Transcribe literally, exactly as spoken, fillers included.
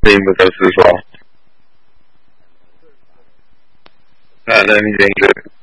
being with us as well. Not in any danger.